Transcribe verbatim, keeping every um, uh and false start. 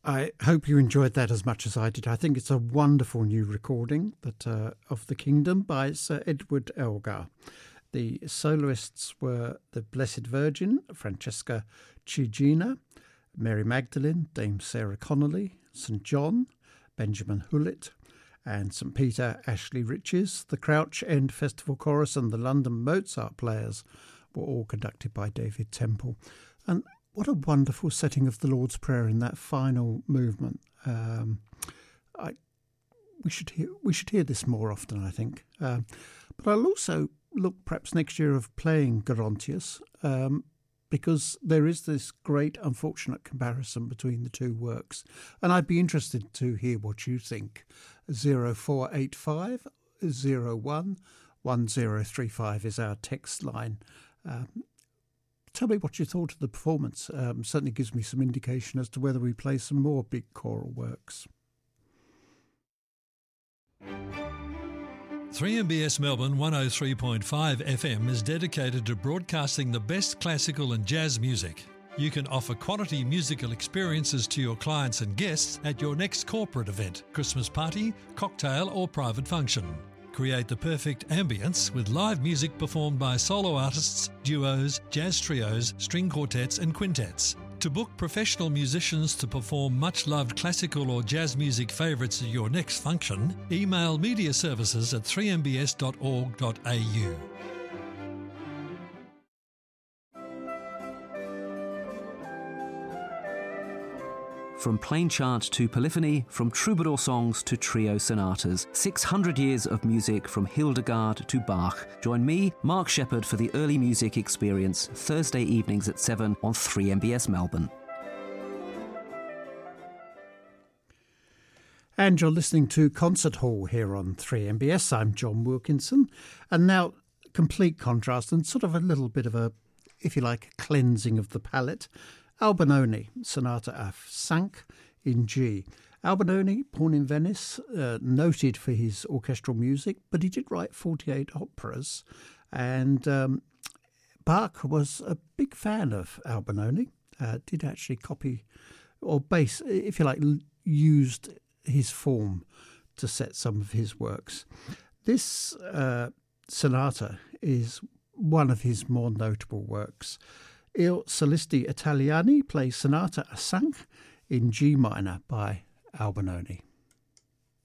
I hope you enjoyed that as much as I did. I think it's a wonderful new recording that uh, of The Kingdom by Sir Edward Elgar. The soloists were the Blessed Virgin, Francesca Cigina, Mary Magdalene, Dame Sarah Connolly, Saint John, Benjamin Hulett, and Saint Peter, Ashley Riches. The Crouch End Festival Chorus and the London Mozart Players were all conducted by David Temple. And what a wonderful setting of the Lord's Prayer in that final movement. Um, I, we should hear we should hear this more often, I think. Um, but I'll also look perhaps next year of playing Gerontius, um, because there is this great unfortunate comparison between the two works. And I'd be interested to hear what you think. zero four eight five zero one one zero three five is our text line. Um, Tell me what you thought of the performance. Um, certainly gives me some indication as to whether we play some more big choral works. three M B S Melbourne one oh three point five F M is dedicated to broadcasting the best classical and jazz music. You can offer quality musical experiences to your clients and guests at your next corporate event, Christmas party, cocktail or private function. Create the perfect ambience with live music performed by solo artists, duos, jazz trios, string quartets and quintets. To book professional musicians to perform much-loved classical or jazz music favourites at your next function, email media services at three m b s dot org dot a u. From plain chant to polyphony, from troubadour songs to trio sonatas, six hundred years of music from Hildegard to Bach. Join me, Mark Shepherd, for the Early Music Experience, Thursday evenings at seven on three M B S Melbourne. And you're listening to Concert Hall here on three M B S. I'm John Wilkinson. And now, complete contrast and sort of a little bit of a, if you like, cleansing of the palate. Albinoni, Sonata F. cinq in G. Albinoni, born in Venice, uh, noted for his orchestral music, but he did write forty-eight operas. And um, Bach was a big fan of Albinoni, uh, did actually copy, or base, if you like, used his form to set some of his works. This uh, sonata is one of his more notable works. Il Solisti Italiani plays Sonata a cinq in G minor by Albinoni.